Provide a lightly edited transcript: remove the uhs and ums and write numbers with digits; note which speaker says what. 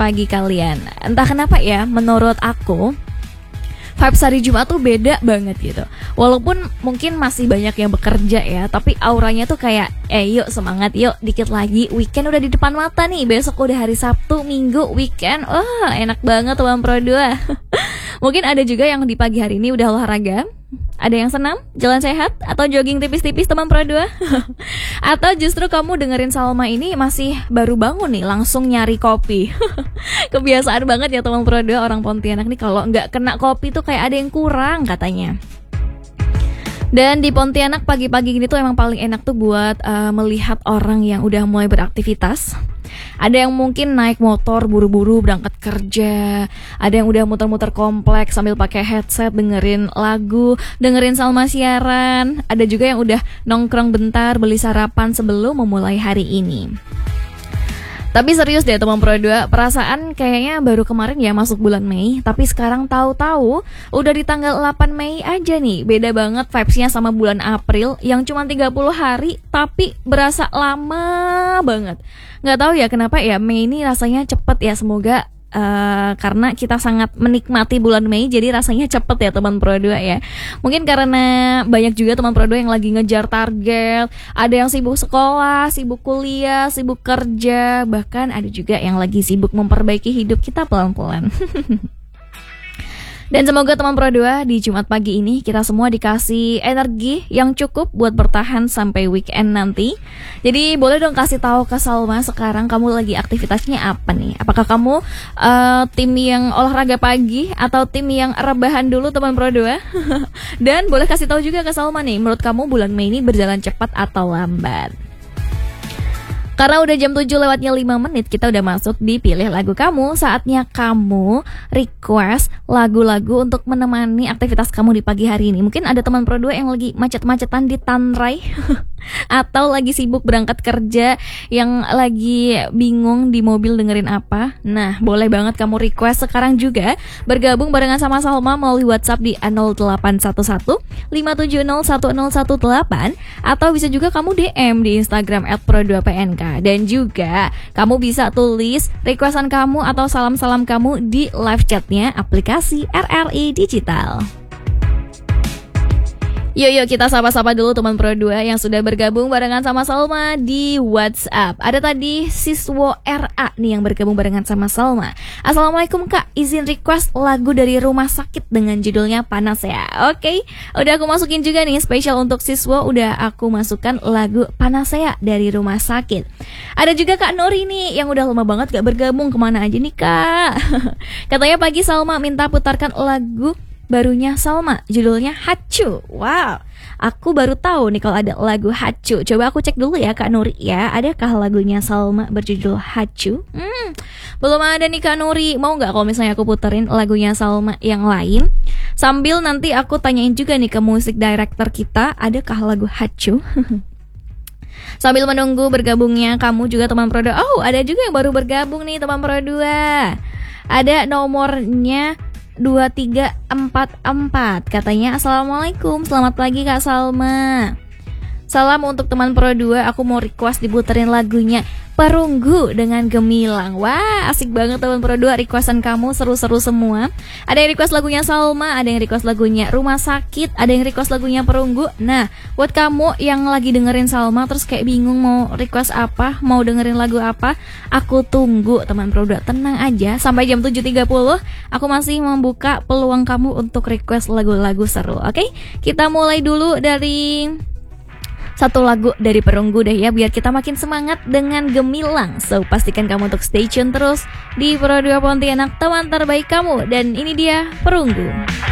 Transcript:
Speaker 1: pagi kalian. Entah kenapa ya, menurut aku vibes hari Jumat tuh beda banget gitu. Walaupun mungkin masih banyak yang bekerja ya, tapi auranya tuh kayak yuk semangat, yuk dikit lagi, weekend udah di depan mata nih. Besok udah hari Sabtu, Minggu, weekend. Enak banget Teman Pro 2. Mungkin ada juga yang di pagi hari ini udah olahraga, ada yang senam, jalan sehat, atau jogging tipis-tipis Teman Pro 2. Atau justru kamu dengerin Salma ini masih baru bangun nih, langsung nyari kopi. Kebiasaan banget ya Teman Pro 2 orang Pontianak nih, kalau nggak kena kopi tuh kayak ada yang kurang katanya. Dan di Pontianak pagi-pagi gini tuh emang paling enak tuh buat melihat orang yang udah mulai beraktivitas. Ada yang mungkin naik motor buru-buru berangkat kerja, ada yang udah muter-muter kompleks sambil pakai headset dengerin lagu, dengerin Salma siaran. Ada juga yang udah nongkrong bentar beli sarapan sebelum memulai hari ini. Tapi serius deh Teman Pro 2, perasaan kayaknya baru kemarin ya masuk bulan Mei, tapi sekarang tahu-tahu udah di tanggal 8 Mei aja nih. Beda banget vibes-nya sama bulan April yang cuma 30 hari tapi berasa lama banget. Nggak tahu ya kenapa ya, Mei ini rasanya cepet ya. Semoga karena kita sangat menikmati bulan Mei, jadi rasanya cepet ya Teman Pro 2 ya. Mungkin karena banyak juga Teman Pro 2 yang lagi ngejar target, ada yang sibuk sekolah, sibuk kuliah, sibuk kerja, bahkan ada juga yang lagi sibuk memperbaiki hidup kita pelan-pelan. Dan semoga Teman Pro 2 di Jumat pagi ini kita semua dikasih energi yang cukup buat bertahan sampai weekend nanti. Jadi boleh dong kasih tahu ke Salma sekarang kamu lagi aktivitasnya apa nih? Apakah kamu tim yang olahraga pagi atau tim yang rebahan dulu Teman Pro 2? Dan boleh kasih tahu juga ke Salma nih, menurut kamu bulan Mei ini berjalan cepat atau lambat? Karena udah jam 7:05, kita udah masuk di Pilih Lagu Kamu. Saatnya kamu request lagu-lagu untuk menemani aktivitas kamu di pagi hari ini. Mungkin ada Teman Pro 2 yang lagi macet-macetan di Tanrai atau lagi sibuk berangkat kerja, yang lagi bingung di mobil dengerin apa. Nah, boleh banget kamu request sekarang juga, bergabung barengan sama Salma melalui WhatsApp di 0811 570 1018, atau bisa juga kamu DM di Instagram @pro2pnk. Dan juga kamu bisa tulis requestan kamu atau salam-salam kamu di live chatnya aplikasi RRI Digital. Yuk kita sapa-sapa dulu Teman Pro 2 yang sudah bergabung barengan sama Salma di WhatsApp. Ada tadi Siswo RA nih yang bergabung barengan sama Salma. Assalamualaikum Kak, izin request lagu dari Rumah Sakit dengan judulnya Panas ya. Oke, udah aku masukin juga nih, spesial untuk Siswo udah aku masukkan lagu Panas ya dari Rumah Sakit. Ada juga Kak Nuri nih yang udah lama banget gak bergabung, kemana aja nih Kak? Katanya pagi Salma minta putarkan lagu barunya Salma, judulnya Hacu. Wow, aku baru tahu nih kalau ada lagu Hacu. Coba aku cek dulu ya Kak Nuri ya, adakah lagunya Salma berjudul Hacu? Belum ada nih Kak Nuri. Mau gak kalau misalnya aku puterin lagunya Salma yang lain? Sambil nanti aku tanyain juga nih ke musik director kita, adakah lagu Hacu? Sambil menunggu bergabungnya kamu juga Teman Pro 2. Oh, ada juga yang baru bergabung nih Teman Pro 2. Ada nomornya 2344. Katanya assalamualaikum, selamat pagi Kak Salma. Salam untuk Teman Pro 2, aku mau request diputerin lagunya Perunggu dengan Gemilang. Wah, asik banget Teman Pro 2, requestan kamu seru-seru semua. Ada yang request lagunya Salma, ada yang request lagunya Rumah Sakit, ada yang request lagunya Perunggu. Nah, buat kamu yang lagi dengerin Salma terus kayak bingung mau request apa, mau dengerin lagu apa, aku tunggu Teman Pro 2. Tenang aja, sampai jam 7.30 aku masih membuka peluang kamu untuk request lagu-lagu seru. Oke, kita mulai dulu dari satu lagu dari Perunggu deh ya, biar kita makin semangat dengan Gemilang. So, pastikan kamu untuk stay tune terus di Pro 2 Pontianak, teman terbaik kamu. Dan ini dia Perunggu.